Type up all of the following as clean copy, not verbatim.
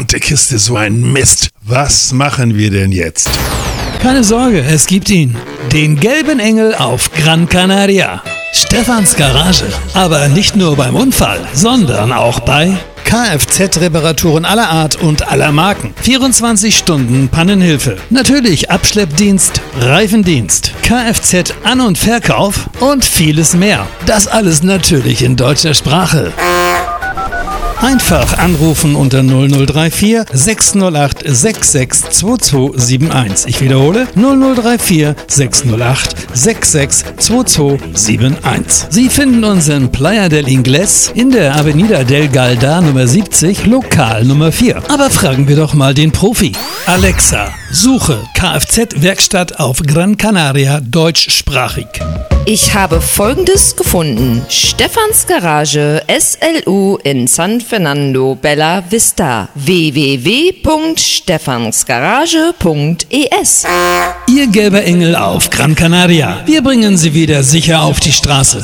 verdammte Kiste so ein Mist. Was machen wir denn jetzt? Keine Sorge, es gibt ihn. Den gelben Engel auf Gran Canaria. Stefans Garage. Aber nicht nur beim Unfall, sondern auch bei Kfz-Reparaturen aller Art und aller Marken. 24 Stunden Pannenhilfe. Natürlich Abschleppdienst, Reifendienst, Kfz-An- und Verkauf und vieles mehr. Das alles natürlich in deutscher Sprache. Einfach anrufen unter 0034 608 662271. Ich wiederhole 0034 608 662271. Sie finden uns in Playa del Ingles in der Avenida del Galda Nummer 70, Lokal Nummer 4. Aber fragen wir doch mal den Profi. Alexa, suche Kfz-Werkstatt auf Gran Canaria deutschsprachig. Ich habe Folgendes gefunden. Stefans Garage SLU in San Fernando Bella Vista. www.stefansgarage.es. Ihr gelber Engel auf Gran Canaria. Wir bringen Sie wieder sicher auf die Straße.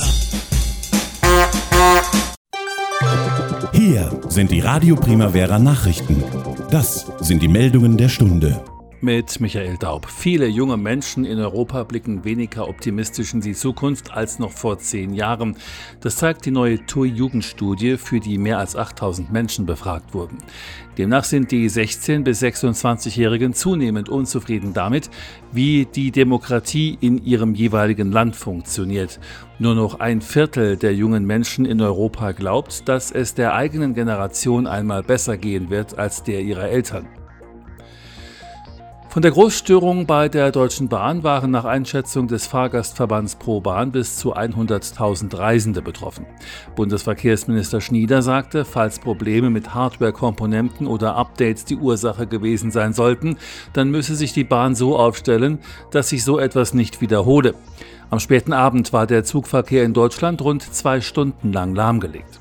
Hier sind die Radio Primavera Nachrichten. Das sind die Meldungen der Stunde. Mit Michael Daub. Viele junge Menschen in Europa blicken weniger optimistisch in die Zukunft als noch vor 10 Jahren. Das zeigt die neue TUI-Jugendstudie, für die mehr als 8000 Menschen befragt wurden. Demnach sind die 16- bis 26-Jährigen zunehmend unzufrieden damit, wie die Demokratie in ihrem jeweiligen Land funktioniert. Nur noch 1/4 der jungen Menschen in Europa glaubt, dass es der eigenen Generation einmal besser gehen wird als der ihrer Eltern. Von der Großstörung bei der Deutschen Bahn waren nach Einschätzung des Fahrgastverbands ProBahn bis zu 100.000 Reisende betroffen. Bundesverkehrsminister Schnieder sagte, falls Probleme mit Hardware-Komponenten oder Updates die Ursache gewesen sein sollten, dann müsse sich die Bahn so aufstellen, dass sich so etwas nicht wiederhole. Am späten Abend war der Zugverkehr in Deutschland rund 2 Stunden lang lahmgelegt.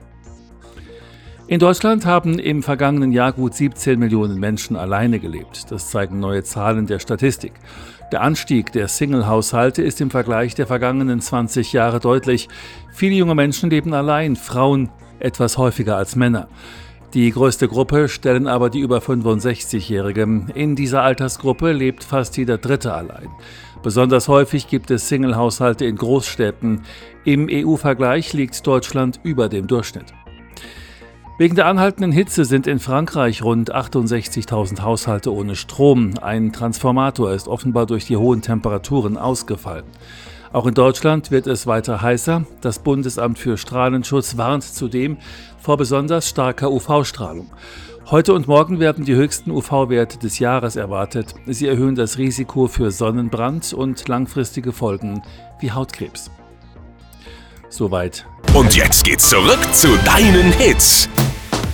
In Deutschland haben im vergangenen Jahr gut 17 Millionen Menschen alleine gelebt. Das zeigen neue Zahlen der Statistik. Der Anstieg der Single-Haushalte ist im Vergleich der vergangenen 20 Jahre deutlich. Viele junge Menschen leben allein, Frauen etwas häufiger als Männer. Die größte Gruppe stellen aber die über 65-Jährigen. In dieser Altersgruppe lebt fast jeder Dritte allein. Besonders häufig gibt es Single-Haushalte in Großstädten. Im EU-Vergleich liegt Deutschland über dem Durchschnitt. Wegen der anhaltenden Hitze sind in Frankreich rund 68.000 Haushalte ohne Strom. Ein Transformator ist offenbar durch die hohen Temperaturen ausgefallen. Auch in Deutschland wird es weiter heißer. Das Bundesamt für Strahlenschutz warnt zudem vor besonders starker UV-Strahlung. Heute und morgen werden die höchsten UV-Werte des Jahres erwartet. Sie erhöhen das Risiko für Sonnenbrand und langfristige Folgen wie Hautkrebs. Soweit. Und jetzt geht's zurück zu deinen Hits.